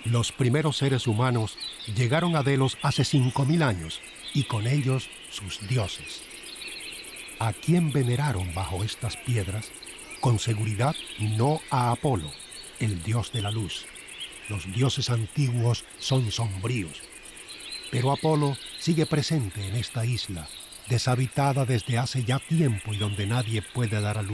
Los primeros seres humanos llegaron a Delos hace 5000 años y con ellos sus dioses. ¿A quién veneraron bajo estas piedras? Con seguridad no a Apolo, el dios de la luz. Los dioses antiguos son sombríos. Pero Apolo sigue presente en esta isla, deshabitada desde hace ya tiempo y donde nadie puede dar a luz